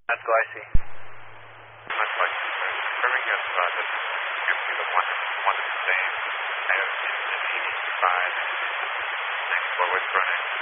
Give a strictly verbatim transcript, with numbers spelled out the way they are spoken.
That's what I see. Much like confirming if uh, the Scoopy, the one, one is the same, and in the eighty-five, next forward running.